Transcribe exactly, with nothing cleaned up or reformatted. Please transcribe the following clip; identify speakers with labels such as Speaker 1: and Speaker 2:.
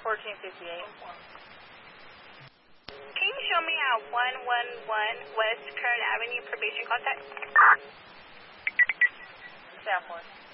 Speaker 1: fourteen fifty-eight.
Speaker 2: Can you show me at one one one West Kern Avenue probation contact?
Speaker 1: Staff one.